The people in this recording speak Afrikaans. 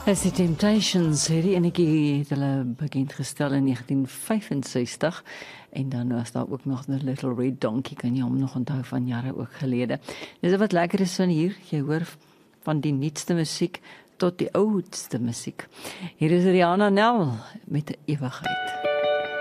As die Temptations, hierdie enetjie het hulle bekend gestel in 1965 en dan was daar ook nog The Little Red Donkey, kan jy hom nog onthou van jare ook gelede. Dis wat lekker is van hier, jy hoor van die nuutste musiek tot die oudste musiek. Hier is Rihanna Nel met Ewigheid.